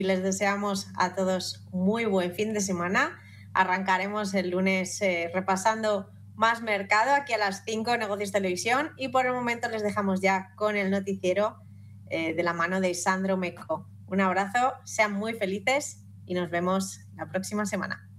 y les deseamos a todos muy buen fin de semana. Arrancaremos el lunes repasando más mercado aquí a las 5 Negocios Televisión, y por el momento les dejamos ya con el noticiero de la mano de Sandro Meco. Un abrazo, sean muy felices y nos vemos la próxima semana.